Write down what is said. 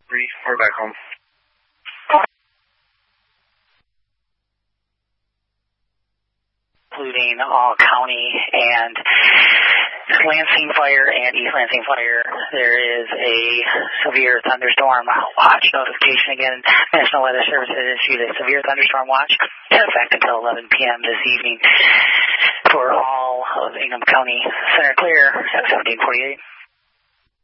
Report back home. Including all county and Lansing Fire and East Lansing Fire. There is a severe thunderstorm watch notification again. National Weather Service has issued a severe thunderstorm watch in effect until 11 p.m. this evening for all of Ingham County. Center clear, 1748.